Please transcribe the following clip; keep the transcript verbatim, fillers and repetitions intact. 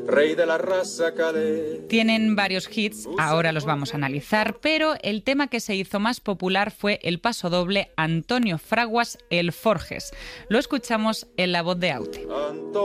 rey de la raza calé. Tienen varios hits, ahora los vamos a analizar, pero el tema que se hizo más popular fue el pasodoble Antonio Fraguas, el Forges. Lo escuchamos en la voz de Aute.